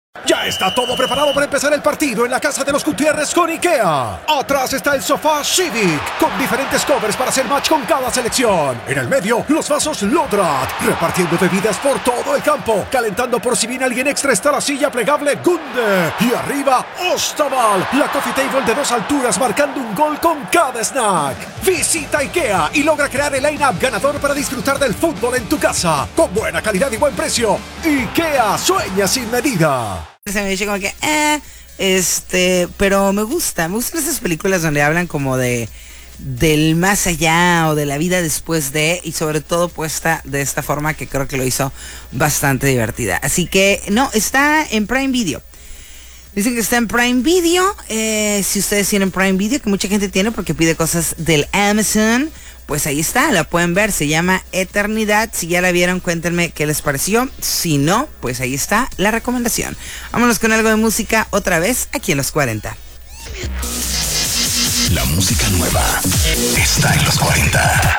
Ya está todo preparado para empezar el partido en la casa de los Gutiérrez con IKEA. Atrás está el sofá Civic, con diferentes covers para hacer match con cada selección. En el medio, los vasos Lodrat, repartiendo bebidas por todo el campo. Calentando por si viene alguien extra está la silla plegable Gunde. Y arriba, Ostaval, la coffee table de 2 alturas marcando un gol con cada snack. Visita IKEA y logra crear el line-up ganador para disfrutar del fútbol en tu casa. Con buena calidad y buen precio. IKEA sueña sin medida. Se me dice como que, pero me gustan esas películas donde hablan como del más allá o de la vida después de, y sobre todo puesta de esta forma que creo que lo hizo bastante divertida. Así que, no, está en Prime Video. Dicen que está en Prime Video. Si ustedes tienen Prime Video, que mucha gente tiene porque pide cosas del Amazon, pues ahí está, la pueden ver, se llama Eternidad. Si ya la vieron, cuéntenme qué les pareció. Si no, pues ahí está la recomendación. Vámonos con algo de música otra vez aquí en Los 40. La música nueva está en Los 40.